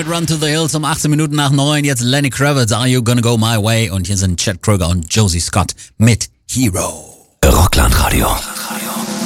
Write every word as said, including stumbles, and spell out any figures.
mit Run to the Hills um achtzehn Minuten nach neun. Jetzt Lenny Kravitz, Are You Gonna Go My Way? Und hier sind Chad Kroeger und Josie Scott mit Hero. Rockland Radio.